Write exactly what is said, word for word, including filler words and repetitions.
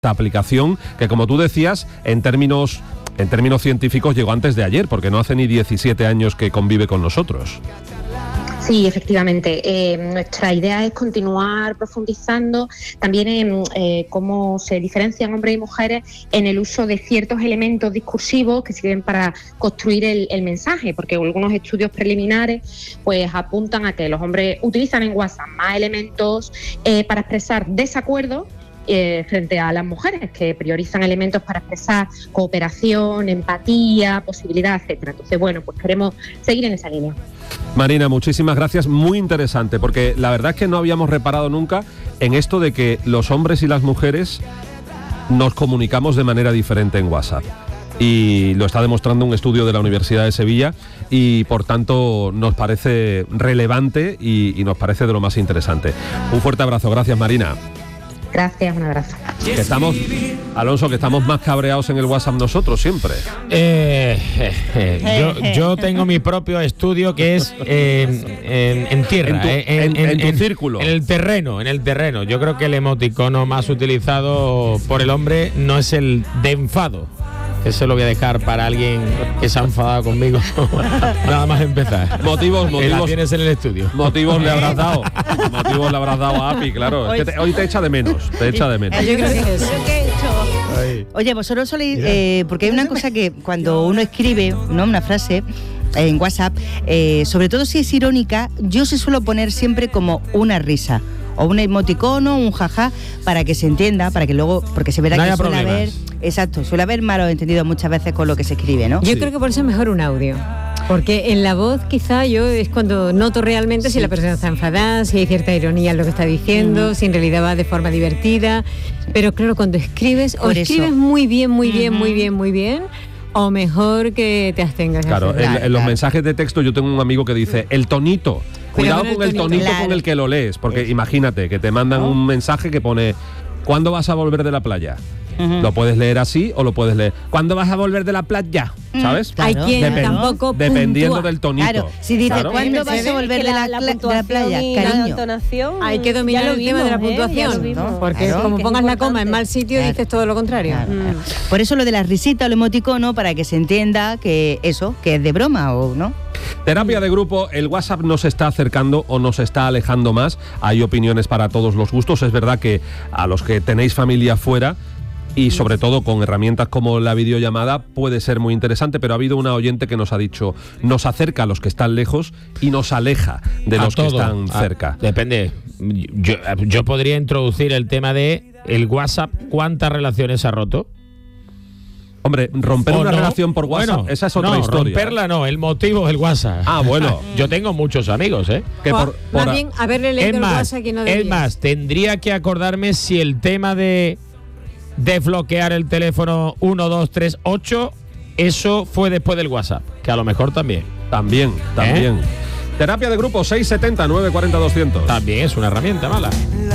esta aplicación que, como tú decías, en términos en términos científicos llegó antes de ayer, porque no hace ni diecisiete años que convive con nosotros. Sí, efectivamente. Eh, nuestra idea es continuar profundizando también en eh, cómo se diferencian hombres y mujeres en el uso de ciertos elementos discursivos que sirven para construir el, el mensaje, porque algunos estudios preliminares pues apuntan a que los hombres utilizan en WhatsApp más elementos eh, para expresar desacuerdo Eh, frente a las mujeres, que priorizan elementos para expresar cooperación, empatía, posibilidad, etcétera. Entonces, bueno, pues queremos seguir en esa línea. Marina, muchísimas gracias, muy interesante, porque la verdad es que no habíamos reparado nunca en esto de que los hombres y las mujeres nos comunicamos de manera diferente en WhatsApp. Y lo está demostrando un estudio de la Universidad de Sevilla y, por tanto, nos parece relevante y, y nos parece de lo más interesante. Un fuerte abrazo, gracias, Marina. Gracias, un abrazo. Que estamos, Alonso, que estamos más cabreados en el WhatsApp nosotros siempre. Eh, eh, eh, yo, yo tengo mi propio estudio que es eh, en, en tierra, en tu, eh, en, en, en tu en, círculo. En el terreno, en el terreno. Yo creo que el emoticono más utilizado por el hombre no es el de enfado. Eso lo voy a dejar para alguien que se ha enfadado conmigo. Nada más empezar. Motivos, motivos. La tienes en el estudio. Motivos le habrás dado. Motivos le habrás dado a Api, claro. Es que te, hoy te echa de menos. Te echa de menos. Yo creo que es eso. ¿Qué he hecho? Oye, vosotros soléis, eh, porque hay una cosa que cuando uno escribe, ¿no?, una frase en WhatsApp, eh, sobre todo si es irónica, yo se suelo poner siempre como una risa. O un emoticono, un jaja, para que se entienda, para que luego, porque se verá no que suele problemas. haber, exacto, suele haber malos entendidos muchas veces con lo que se escribe, ¿no? Yo Sí. creo que por eso es mejor un audio. Porque en la voz quizá yo es cuando noto realmente sí. si la persona está enfadada, si hay cierta ironía en lo que está diciendo, uh-huh. si en realidad va de forma divertida. Pero claro, cuando escribes, por o eso. escribes muy bien, muy uh-huh. bien, muy bien, muy bien, o mejor que te abstengas. Claro, en, claro, en los claro. mensajes de texto yo tengo un amigo que dice, el tonito. Cuidado con el tonito claro. con el que lo lees, porque imagínate que te mandan un mensaje que pone, ¿cuándo vas a volver de la playa? Uh-huh. Lo puedes leer así o lo puedes leer, ¿cuándo vas a volver de la playa? ¿Sabes? Claro, hay quien Depend- tampoco dependiendo puntúa. del tonito. Claro, si dices, claro. ¿cuándo vas a volver de la, la, de la playa? Cariño. Hay que dominar el tema de la puntuación, ¿eh? ¿no? Porque claro, como pongas la coma en mal sitio, claro. dices todo lo contrario. Claro, mm. claro. Por eso lo de la risita o el emoticono, para que se entienda que eso, que es de broma o no. Terapia de grupo, el WhatsApp nos está acercando o nos está alejando más. Hay opiniones para todos los gustos. Es verdad que a los que tenéis familia fuera, y sobre todo con herramientas como la videollamada, puede ser muy interesante, pero ha habido una oyente que nos ha dicho, nos acerca a los que están lejos y nos aleja de a los todo. que están a, cerca. Depende. Yo, yo podría introducir el tema de el WhatsApp, ¿cuántas relaciones ha roto? Hombre, romper una no? relación por WhatsApp, bueno, esa es otra no, historia. romperla no, el motivo es el WhatsApp. Ah, bueno. Yo tengo muchos amigos, ¿eh? Que por, por Más bien, haberle leído el WhatsApp que no debías. Es más, tendría que acordarme si el tema de desbloquear el teléfono uno dos tres ocho, eso fue después del WhatsApp, que a lo mejor también. También, también. ¿Eh? Terapia de grupo, seis setenta, nueve cuarenta, doscientos. También es una herramienta mala.